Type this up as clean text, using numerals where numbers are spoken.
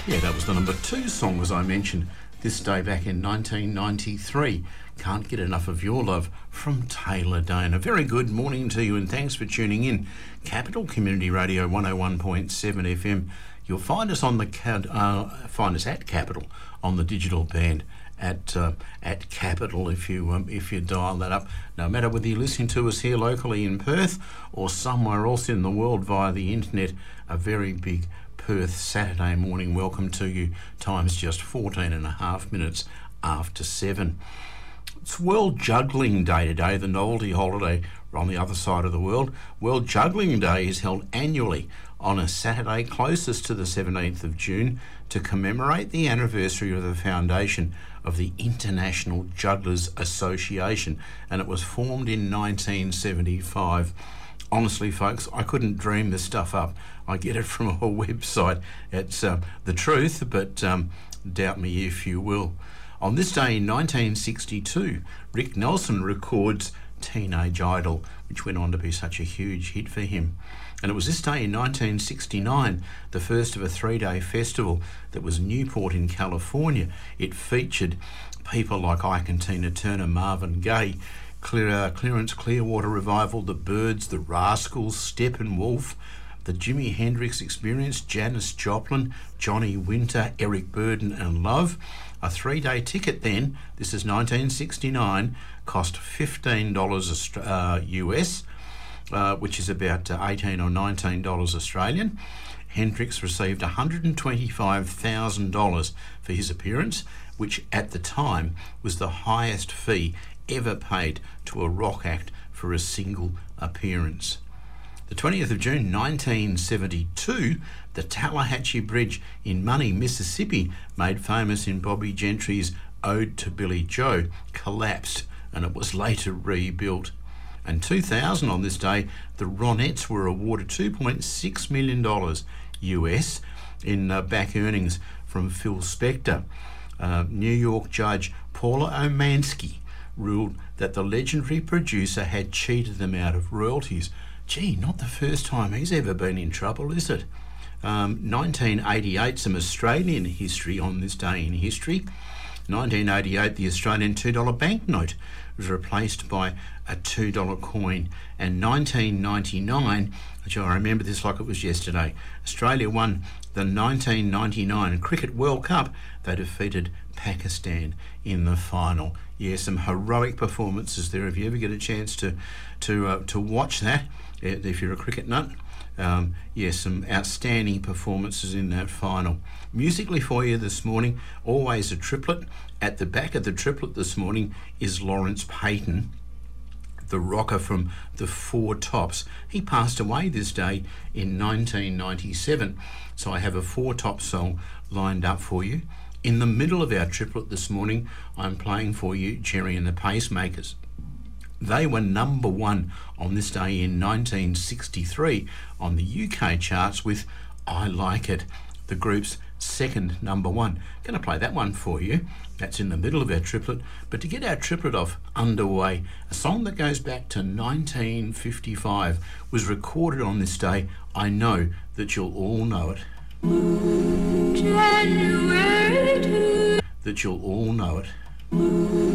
Yeah, that was the number 2 song, as I mentioned, this day back in 1993. Can't Get Enough of Your Love from Taylor Dayne. A very good morning to you and thanks for tuning in. Capital Community Radio 101.7 FM. You'll find us on the find us at Capital on the digital band at Capital if you dial that up. No matter whether you're listening to us here locally in Perth or somewhere else in the world via the internet, a very big Perth Saturday morning welcome to you. Time's just 14 and a half minutes after 7. It's World Juggling Day today, the novelty holiday on the other side of the world. World Juggling Day is held annually on a Saturday closest to the 17th of June to commemorate the anniversary of the foundation of the International Jugglers Association, and it was formed in 1975. Honestly, folks, I couldn't dream this stuff up. I get it from a website. It's the truth, but doubt me if you will. On this day in 1962, Rick Nelson records Teenage Idol, which went on to be such a huge hit for him. And it was this day in 1969, the first of a 3-day festival that was Newport in California. It featured people like Ike and Tina Turner, Marvin Gaye, Clearance Clearwater Revival, The Byrds, The Rascals, Steppenwolf, the Jimi Hendrix Experience, Janis Joplin, Johnny Winter, Eric Burdon and Love. A 3-day ticket then, this is 1969, cost $15 US, which is about $18 or $19 Australian. Hendrix received $125,000 for his appearance, which at the time was the highest fee ever paid to a rock act for a single appearance. The 20th of June 1972, the Tallahatchie Bridge in Money, Mississippi, made famous in Bobby Gentry's Ode to Billy Joe, collapsed and it was later rebuilt. And 2000 on this day, the Ronettes were awarded $2.6 million US in back earnings from Phil Spector. New York judge Paula Omansky ruled that the legendary producer had cheated them out of royalties. Gee, not the first time he's ever been in trouble, is it? 1988, some Australian history on this day in history. 1988, the Australian $2 banknote was replaced by a $2 coin. And 1999, which I remember this like it was yesterday, Australia won the 1999 Cricket World Cup. They defeated Pakistan in the final. Yeah, some heroic performances there. If you ever get a chance to watch that, if you're a cricket nut, some outstanding performances in that final. Musically for you this morning, always a triplet. At the back of the triplet this morning is Lawrence Payton, the rocker from the Four Tops. He passed away this day in 1997. So I have a Four Top song lined up for you. In the middle of our triplet this morning, I'm playing for you Jerry and the Pacemakers. They were number 1 on this day in 1963 on the UK charts with I Like It, the group's second number 1. Going to play that one for you. That's in the middle of our triplet. But to get our triplet off underway, a song that goes back to 1955 was recorded on this day. I know that you'll all know it. January 2. That you'll all know it.